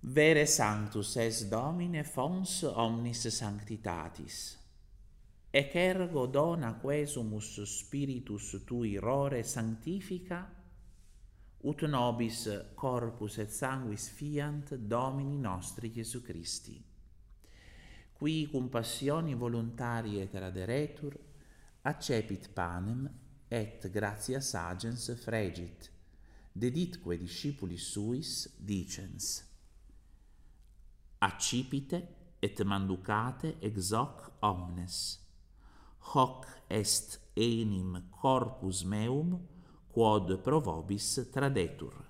Vere sanctus es Domine fons omnis sanctitatis. Ec ergo dona quesumus spiritus tui rore sanctifica, ut nobis corpus et sanguis fiant Domini nostri Iesu Christi, qui cum passioni voluntariae traderetur, accepit panem et gratias agens fregit, deditque discipulis suis dicens: accipite et manducate ex hoc omnes. Hoc est enim corpus meum, quod pro vobis tradetur.